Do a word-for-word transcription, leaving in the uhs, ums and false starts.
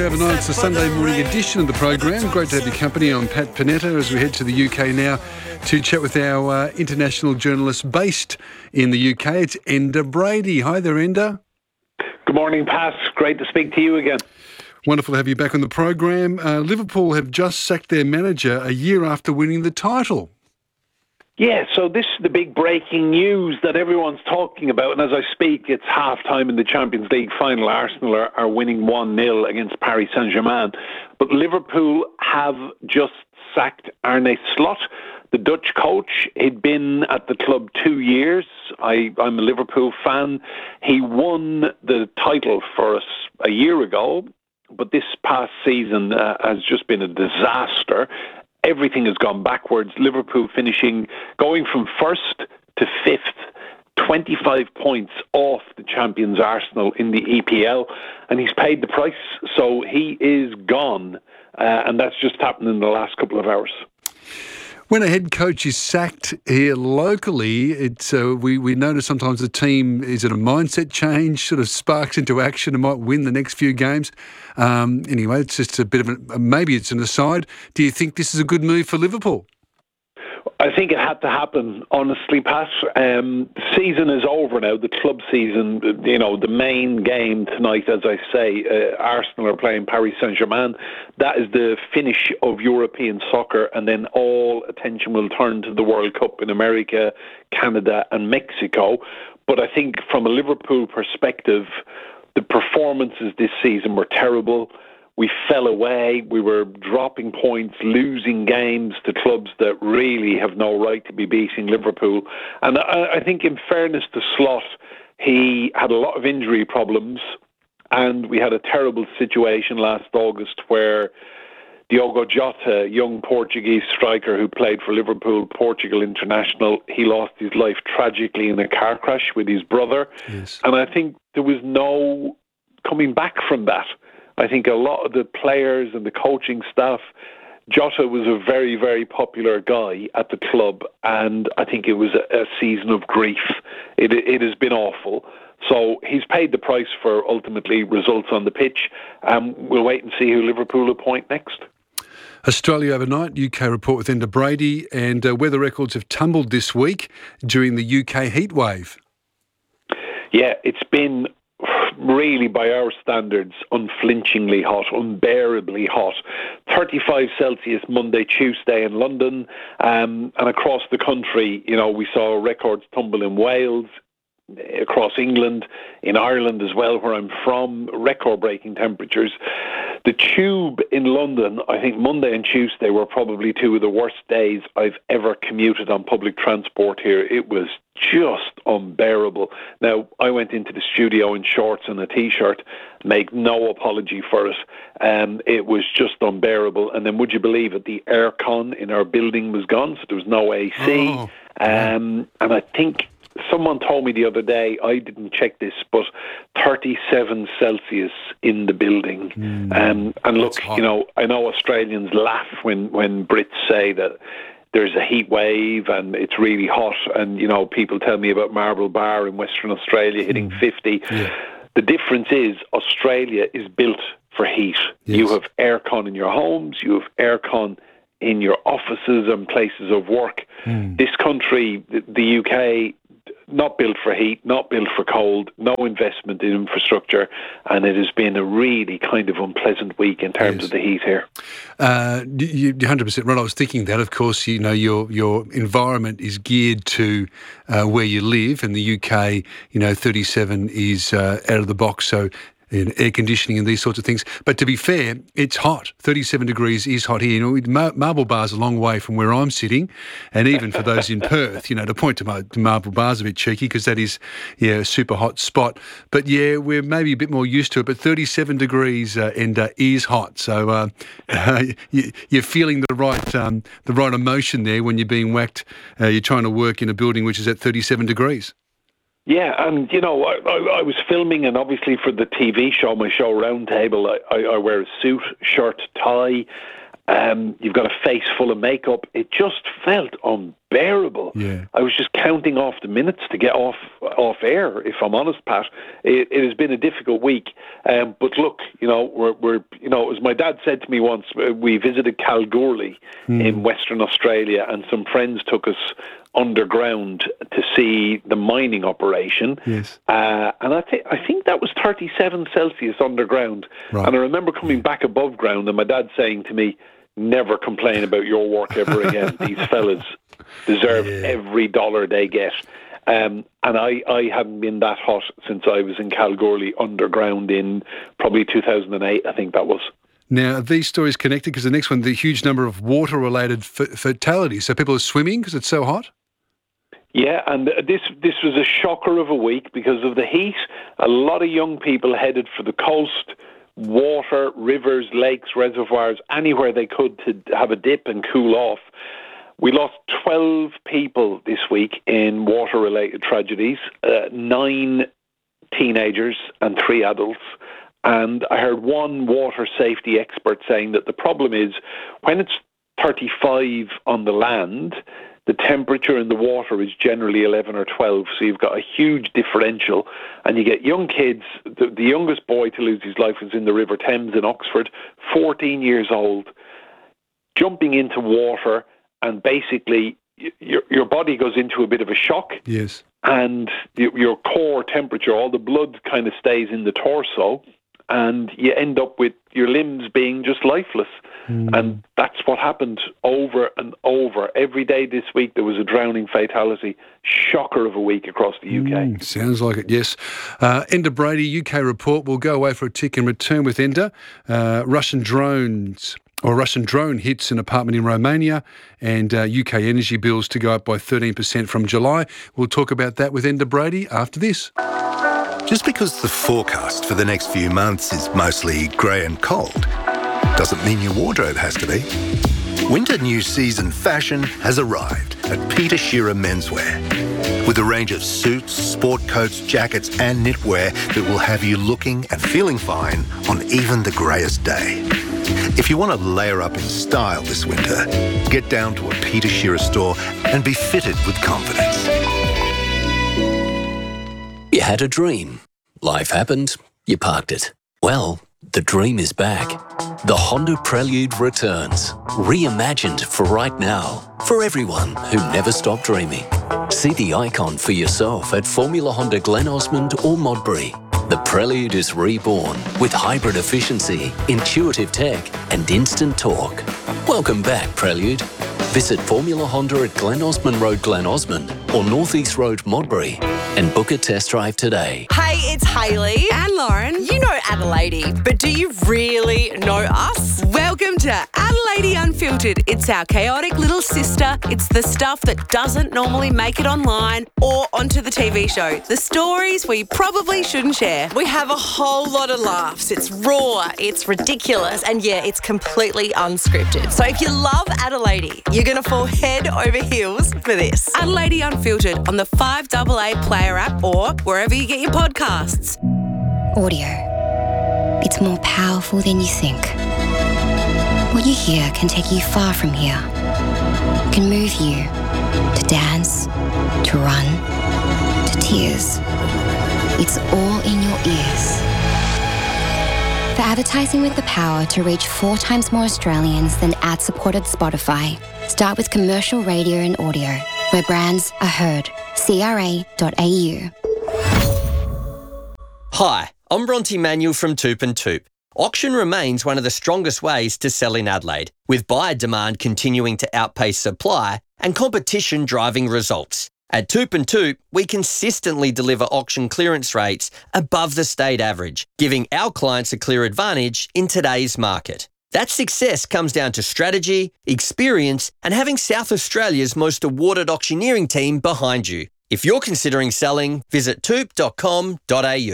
Overnight, it's a Sunday morning edition of the program. Great to have your company. I'm Pat Panetta as we head to the U K now to chat with our uh, international journalist based in the U K. It's Enda Brady. Hi there, Enda. Good morning, Pat. Great to speak to you again. Wonderful to have you back on the program. Uh, Liverpool have just sacked their manager a year after winning the title. Yeah, so this is the big breaking news that everyone's talking about. And as I speak, it's half-time in the Champions League final. Arsenal are, are winning one nil against Paris Saint-Germain. But Liverpool have just sacked Arne Slot, the Dutch coach. He'd been at the club two years. I, I'm a Liverpool fan. He won the title for us a year ago. But this past season uh, has just been a disaster. Everything has gone backwards. Liverpool finishing, going from first to fifth, twenty-five points off the champions Arsenal in the E P L, and he's paid the price. So he is gone, uh, and that's just happened in the last couple of hours. When a head coach is sacked here locally, it's uh, we, we notice sometimes the team, is it a mindset change, sort of sparks into action and might win the next few games. Um, anyway, it's just a bit of a, maybe it's an aside. Do you think this is a good move for Liverpool? I think it had to happen, honestly, Pat. Um, the season is over now, the club season. You know, the main game tonight, as I say, uh, Arsenal are playing Paris Saint-Germain. That is the finish of European soccer, and then all attention will turn to the World Cup in America, Canada and Mexico. But I think from a Liverpool perspective, the performances this season were terrible. We fell away. We were dropping points, losing games to clubs that really have no right to be beating Liverpool. And I, I think in fairness to Slot, he had a lot of injury problems, and we had a terrible situation last August where Diogo Jota, young Portuguese striker who played for Liverpool, Portugal international, he lost his life tragically in a car crash with his brother. Yes. And I think there was no coming back from that. I think a lot of the players and the coaching staff, Jota was a very, very popular guy at the club, and I think it was a, a season of grief. It, it has been awful. So he's paid the price for ultimately results on the pitch. Um, we'll wait and see who Liverpool appoint next. Australia overnight, U K report with Enda Brady, and uh, weather records have tumbled this week during the U K heatwave. Yeah, it's been really, by our standards, unflinchingly hot, unbearably hot. thirty-five Celsius Monday, Tuesday in London, um, and across the country, you know, we saw records tumble in Wales, across England, in Ireland as well, where I'm from, record-breaking temperatures. The Tube in London, I think Monday and Tuesday were probably two of the worst days I've ever commuted on public transport here. It was just unbearable. Now, I went into the studio in shorts and a T-shirt, make no apology for it. Um, it was just unbearable. And then would you believe it, the aircon in our building was gone, so there was no A C. Oh. Um, and I think someone told me the other day, I didn't check this, but thirty-seven Celsius in the building. Mm, um, and look, you know, I know Australians laugh when, when Brits say that there's a heat wave and it's really hot. And, you know, people tell me about Marble Bar in Western Australia hitting mm. fifty. Yeah. The difference is Australia is built for heat. Yes. You have aircon in your homes, you have aircon in your offices and places of work. Mm. This country, the, the U K, not built for heat, not built for cold, no investment in infrastructure, and it has been a really kind of unpleasant week in terms yes. of the heat here. Uh, you're one hundred percent right. I was thinking that, of course, you know, your your environment is geared to uh, where you live. In the U K, you know, thirty-seven is uh, out of the box, so in air conditioning and these sorts of things. But to be fair, it's hot. thirty-seven degrees is hot here. You know, Marble Bar's a long way from where I'm sitting, and even for those in Perth, you know, to point to, my, to Marble Bar's a bit cheeky because that is, yeah, a super hot spot. But yeah, we're maybe a bit more used to it. But thirty-seven degrees uh, and uh, is hot. So uh, uh, you, you're feeling the right um, the right emotion there when you're being whacked. Uh, you're trying to work in a building which is at thirty-seven degrees. Yeah, and, you know, I, I, I was filming, and obviously for the T V show, my show Roundtable, I, I, I wear a suit, shirt, tie. Um, you've got a face full of makeup. It just felt unbearable. unbearable. Yeah. I was just counting off the minutes to get off off air, if I'm honest, Pat. It, it has been a difficult week. Um, but look, you know, we're, we're, you know, as my dad said to me once, we visited Kalgoorlie mm. in Western Australia, and some friends took us underground to see the mining operation. Yes. Uh, and I think I think that was thirty-seven Celsius underground. Right. And I remember coming back above ground and my dad saying to me, never complain about your work ever again. These fellas deserve yeah. every dollar they get. Um, and I, I haven't been that hot since I was in Kalgoorlie underground in probably two thousand eight, I think that was. Now, are these stories connected? Because the next one, the huge number of water-related f- fatalities. So people are swimming because it's so hot? Yeah, and this this was a shocker of a week because of the heat. A lot of young people headed for the coast, water, rivers, lakes, reservoirs, anywhere they could to have a dip and cool off. We lost twelve people this week in water-related tragedies, uh, nine teenagers and three adults. And I heard one water safety expert saying that the problem is when it's thirty-five on the land, the temperature in the water is generally eleven or twelve, so you've got a huge differential. And you get young kids, the, the youngest boy to lose his life was in the River Thames in Oxford, fourteen years old, jumping into water, and basically your, your body goes into a bit of a shock. Yes. And your, your core temperature, all the blood kind of stays in the torso, and you end up with your limbs being just lifeless. Mm. And that's what happened over and over. Every day this week there was a drowning fatality. Shocker of a week across the U K. Mm, sounds like it, yes. Uh, Enda Brady, U K report. We'll go away for a tick and return with Enda. Uh, Russian drones... or Russian drone hits an apartment in Romania, and uh, U K energy bills to go up by thirteen percent from July. We'll talk about that with Enda Brady after this. Just because the forecast for the next few months is mostly grey and cold doesn't mean your wardrobe has to be. Winter new season fashion has arrived at Peter Shearer Menswear, with a range of suits, sport coats, jackets and knitwear that will have you looking and feeling fine on even the greyest day. If you want to layer up in style this winter, get down to a Peter Shearer store and be fitted with confidence. You had a dream. Life happened. You parked it. Well, the dream is back. The Honda Prelude returns, reimagined for right now, for everyone who never stopped dreaming. See the icon for yourself at Formula Honda Glen Osmond or Modbury. The Prelude is reborn with hybrid efficiency, intuitive tech and instant torque. Welcome back, Prelude. Visit Formula Honda at Glen Osmond Road, Glen Osmond or North East Road, Modbury and book a test drive today. Hey, it's Hayley and Lauren. You know Adelaide, but do you really know us? Welcome to Adelaide Unfiltered. It's our chaotic little sister. It's the stuff that doesn't normally make it online or onto the T V show. The stories we probably shouldn't share. We have a whole lot of laughs. It's raw, it's ridiculous, and yeah, it's completely unscripted. So if you love Adelaide, you're going to fall head over heels for this. Adelaide Unfiltered on the five A A Player app or wherever you get your podcasts. Audio. It's more powerful than you think. What you hear can take you far from here. It can move you to dance, to run, to tears. It's all in your ears. For advertising with the power to reach four times more Australians than ad-supported Spotify, start with commercial radio and audio, where brands are heard. C R A dot A U. Hi, I'm Bronte Manuel from Toop and Toop. Auction remains one of the strongest ways to sell in Adelaide, with buyer demand continuing to outpace supply and competition driving results. At Toop and Toop, we consistently deliver auction clearance rates above the state average, giving our clients a clear advantage in today's market. That success comes down to strategy, experience, and having South Australia's most awarded auctioneering team behind you. If you're considering selling, visit toop dot com dot a u.